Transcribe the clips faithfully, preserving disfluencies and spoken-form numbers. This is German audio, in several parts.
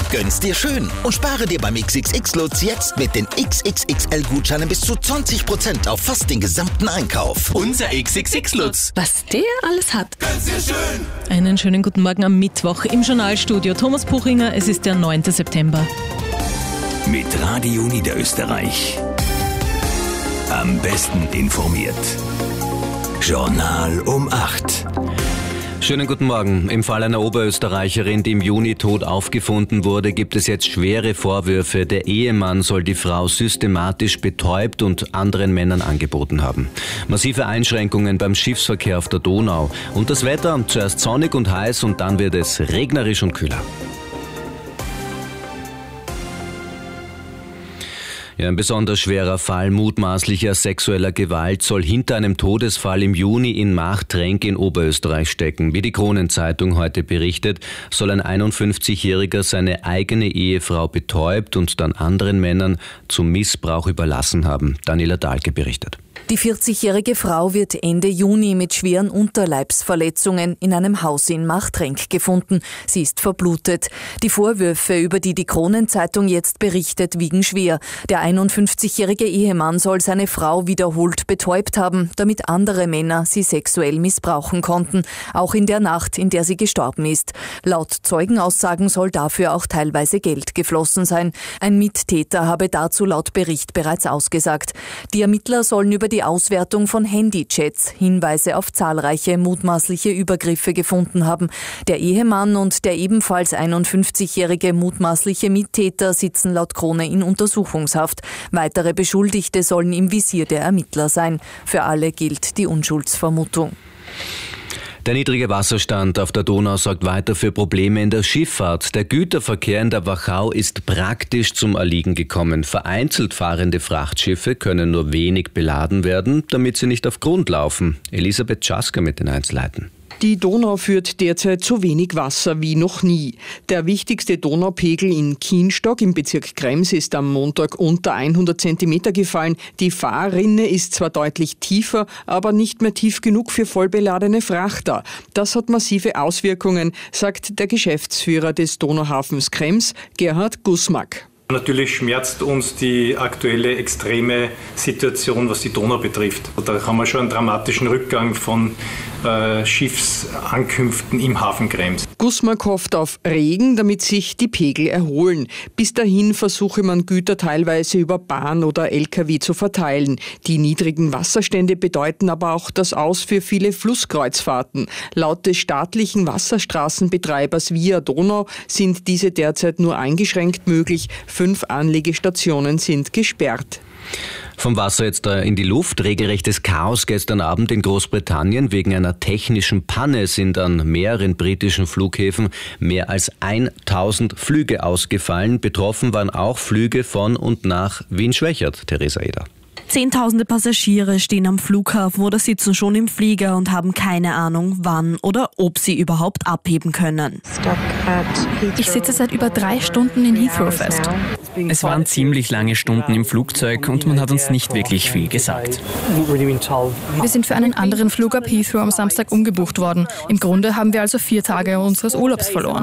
Gönn's dir schön und spare dir beim X X X-Lutz jetzt mit den X X X L-Gutscheinen bis zu zwanzig Prozent auf fast den gesamten Einkauf. Unser X X X-Lutz. Was der alles hat. Gönn's dir schön. Einen schönen guten Morgen am Mittwoch im Journalstudio. Thomas Puchinger, es ist der neunte September. Mit Radio Niederösterreich. Am besten informiert. Journal um acht. Schönen guten Morgen. Im Fall einer Oberösterreicherin, die im Juni tot aufgefunden wurde, gibt es jetzt schwere Vorwürfe. Der Ehemann soll die Frau systematisch betäubt und anderen Männern angeboten haben. Massive Einschränkungen beim Schiffsverkehr auf der Donau. Und das Wetter, zuerst sonnig und heiß und dann wird es regnerisch und kühler. Ja, ein besonders schwerer Fall mutmaßlicher sexueller Gewalt soll hinter einem Todesfall im Juni in Marchtrenk in Oberösterreich stecken. Wie die Kronenzeitung heute berichtet, soll ein einundfünfzigjähriger seine eigene Ehefrau betäubt und dann anderen Männern zum Missbrauch überlassen haben. Daniela Dahlke berichtet. Die vierzigjährige Frau wird Ende Juni mit schweren Unterleibsverletzungen in einem Haus in Marchtrenk gefunden. Sie ist verblutet. Die Vorwürfe, über die die Kronenzeitung jetzt berichtet, wiegen schwer. Der einundfünfzigjährige Ehemann soll seine Frau wiederholt betäubt haben, damit andere Männer sie sexuell missbrauchen konnten, auch in der Nacht, in der sie gestorben ist. Laut Zeugenaussagen soll dafür auch teilweise Geld geflossen sein. Ein Mittäter habe dazu laut Bericht bereits ausgesagt. Die Ermittler sollen über die Auswertung von Handychats Hinweise auf zahlreiche mutmaßliche Übergriffe gefunden haben. Der Ehemann und der ebenfalls einundfünfzigjährige mutmaßliche Mittäter sitzen laut Krone in Untersuchungshaft. Weitere Beschuldigte sollen im Visier der Ermittler sein. Für alle gilt die Unschuldsvermutung. Der niedrige Wasserstand auf der Donau sorgt weiter für Probleme in der Schifffahrt. Der Güterverkehr in der Wachau ist praktisch zum Erliegen gekommen. Vereinzelt fahrende Frachtschiffe können nur wenig beladen werden, damit sie nicht auf Grund laufen. Elisabeth Czaska mit den Einzelheiten. Die Donau führt derzeit so wenig Wasser wie noch nie. Der wichtigste Donaupegel in Kienstock im Bezirk Krems ist am Montag unter hundert Zentimeter gefallen. Die Fahrrinne ist zwar deutlich tiefer, aber nicht mehr tief genug für vollbeladene Frachter. Das hat massive Auswirkungen, sagt der Geschäftsführer des Donauhafens Krems, Gerhard Gusmak. Natürlich schmerzt uns die aktuelle extreme Situation, was die Donau betrifft. Da haben wir schon einen dramatischen Rückgang von äh, Schiffsankünften im Hafen Krems. Gusmak hofft auf Regen, damit sich die Pegel erholen. Bis dahin versuche man Güter teilweise über Bahn oder L K W zu verteilen. Die niedrigen Wasserstände bedeuten aber auch das Aus für viele Flusskreuzfahrten. Laut des staatlichen Wasserstraßenbetreibers Via Donau sind diese derzeit nur eingeschränkt möglich. Fünf Anlegestationen sind gesperrt. Vom Wasser jetzt in die Luft. Regelrechtes Chaos gestern Abend in Großbritannien. Wegen einer technischen Panne sind an mehreren britischen Flughäfen mehr als tausend Flüge ausgefallen. Betroffen waren auch Flüge von und nach Wien-Schwächert. Theresa Eder. Zehntausende Passagiere stehen am Flughafen oder sitzen schon im Flieger und haben keine Ahnung, wann oder ob sie überhaupt abheben können. Ich sitze seit über drei Stunden in Heathrow fest. Es waren ziemlich lange Stunden im Flugzeug und man hat uns nicht wirklich viel gesagt. Wir sind für einen anderen Flug ab Heathrow am Samstag umgebucht worden. Im Grunde haben wir also vier Tage unseres Urlaubs verloren.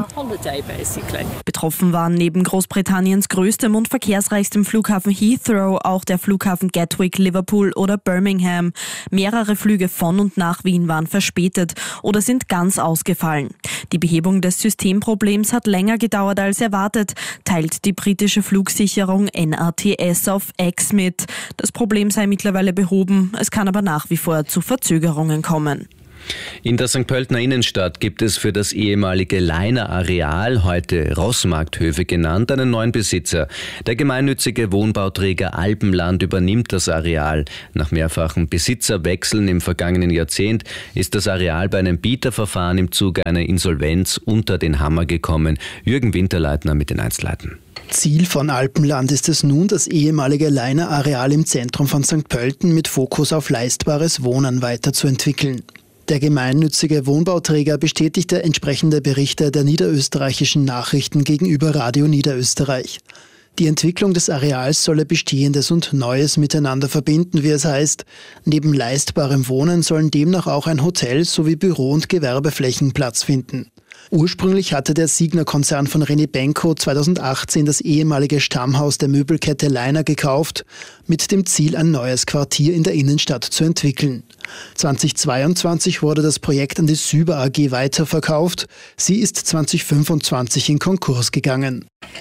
Betroffen waren neben Großbritanniens größtem und verkehrsreichstem Flughafen Heathrow auch der Flughafen Gatwick, Liverpool oder Birmingham. Mehrere Flüge von und nach Wien waren verspätet oder sind ganz ausgefallen. Die Behebung des Systemproblems hat länger gedauert als erwartet, teilt die britische Flugsicherung N A T S auf X mit. Das Problem sei mittlerweile behoben, es kann aber nach wie vor zu Verzögerungen kommen. In der Sankt Pöltener Innenstadt gibt es für das ehemalige Leiner-Areal, heute Rossmarkthöfe genannt, einen neuen Besitzer. Der gemeinnützige Wohnbauträger Alpenland übernimmt das Areal. Nach mehrfachen Besitzerwechseln im vergangenen Jahrzehnt ist das Areal bei einem Bieterverfahren im Zuge einer Insolvenz unter den Hammer gekommen. Jürgen Winterleitner mit den Einzelheiten. Ziel von Alpenland ist es nun, das ehemalige Leiner-Areal im Zentrum von Sankt Pölten mit Fokus auf leistbares Wohnen weiterzuentwickeln. Der gemeinnützige Wohnbauträger bestätigte entsprechende Berichte der niederösterreichischen Nachrichten gegenüber Radio Niederösterreich. Die Entwicklung des Areals solle Bestehendes und Neues miteinander verbinden, wie es heißt. Neben leistbarem Wohnen sollen demnach auch ein Hotel sowie Büro- und Gewerbeflächen Platz finden. Ursprünglich hatte der Signa-Konzern von René Benko zweitausendachtzehn das ehemalige Stammhaus der Möbelkette Leiner gekauft, mit dem Ziel, ein neues Quartier in der Innenstadt zu entwickeln. zweitausendzweiundzwanzig wurde das Projekt an die Süber A G weiterverkauft. Sie ist zweitausendfünfundzwanzig in Konkurs gegangen.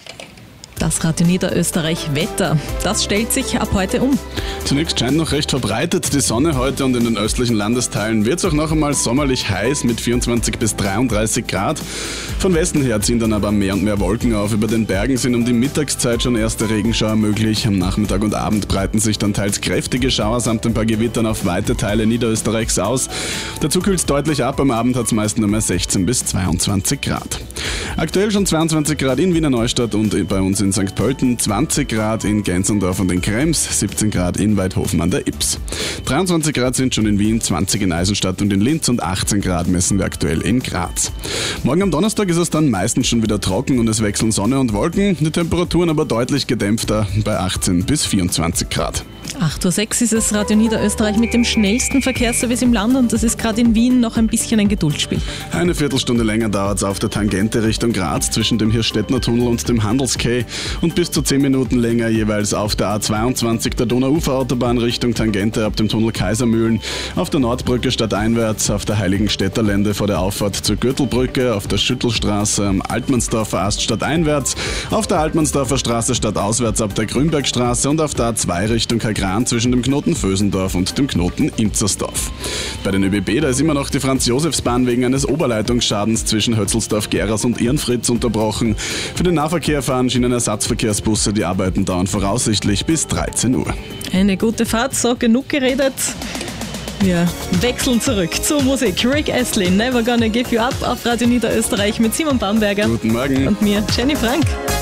Das Radio Niederösterreich Wetter, das stellt sich ab heute um. Zunächst scheint noch recht verbreitet die Sonne heute und in den östlichen Landesteilen wird es auch noch einmal sommerlich heiß mit vierundzwanzig bis dreiunddreißig Grad. Von Westen her ziehen dann aber mehr und mehr Wolken auf. Über den Bergen sind um die Mittagszeit schon erste Regenschauer möglich. Am Nachmittag und Abend breiten sich dann teils kräftige Schauer samt ein paar Gewittern auf weite Teile Niederösterreichs aus. Dazu kühlt es deutlich ab, am Abend hat es meist nur mehr sechzehn bis zweiundzwanzig Grad. Aktuell schon zweiundzwanzig Grad in Wiener Neustadt und bei uns in Sankt Pölten, zwanzig Grad in Gänserndorf und in Krems, siebzehn Grad in Weidhofen an der Ybbs. dreiundzwanzig Grad sind schon in Wien, zwanzig in Eisenstadt und in Linz und achtzehn Grad messen wir aktuell in Graz. Morgen am Donnerstag ist es dann meistens schon wieder trocken und es wechseln Sonne und Wolken, die Temperaturen aber deutlich gedämpfter bei achtzehn bis vierundzwanzig Grad. acht Uhr sechs ist es Radio Niederösterreich mit dem schnellsten Verkehrsservice im Land und das ist gerade in Wien noch ein bisschen ein Geduldsspiel. Eine Viertelstunde länger dauert es auf der Tangente Richtung Graz zwischen dem Hirstettner Tunnel und dem Handelskay und bis zu zehn Minuten länger jeweils auf der A zweiundzwanzig der Donauuferautobahn Richtung Tangente ab dem Tunnel Kaisermühlen, auf der Nordbrücke stadteinwärts, auf der Heiligenstädter Lände vor der Auffahrt zur Gürtelbrücke, auf der Schüttelstraße am Altmannsdorfer Ast stadteinwärts, auf der Altmannsdorfer Straße stadtauswärts ab der Grünbergstraße und auf der A zwei Richtung Gran zwischen dem Knoten Vösendorf und dem Knoten Imzersdorf. Bei den ÖBB, da ist immer noch die Franz-Josefs-Bahn wegen eines Oberleitungsschadens zwischen Hötzelsdorf-Geras und Irnfritz unterbrochen. Für den Nahverkehr fahren Schienenersatzverkehrsbusse, die Arbeiten dauern voraussichtlich bis dreizehn Uhr. Eine gute Fahrt, so genug geredet. Wir wechseln zurück zur Musik. Rick Astley, Never Gonna Give You Up auf Radio Niederösterreich mit Simon Bamberger. Guten Morgen. Und mir, Jenny Frank.